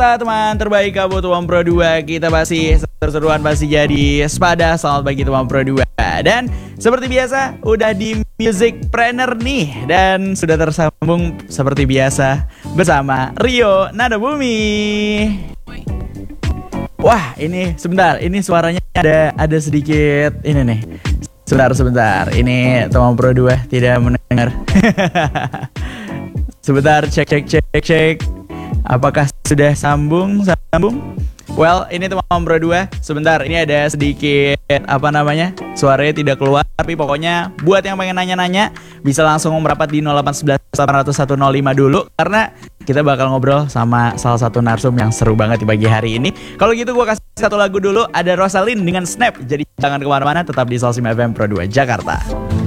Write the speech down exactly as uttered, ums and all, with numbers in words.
teman terbaik kamu Tuan Pro dua. Kita masih seru-seruan masih jadi sepada. Selamat pagi Tuan Pro dua. Dan seperti biasa udah di Music Planner nih. Dan sudah tersambung seperti biasa bersama Rio Nadabumi. Wah ini sebentar, ini suaranya ada ada sedikit ini nih. Sebentar sebentar, ini Tuan Pro dua tidak mendengar. Sebentar, cek cek cek cek. Apakah sudah sambung? Sambung? Well, ini teman Pro dua. Sebentar, ini ada sedikit apa namanya? Suaranya tidak keluar, tapi pokoknya buat yang pengen nanya-nanya bisa langsung merapat di nol delapan satu satu delapan nol satu nol lima dulu karena kita bakal ngobrol sama salah satu narsum yang seru banget di pagi hari ini. Kalau gitu gua kasih satu lagu dulu, ada Rosalyn dengan Snap. Jadi jangan kemana-mana, tetap di Solsim F M Pro dua Jakarta.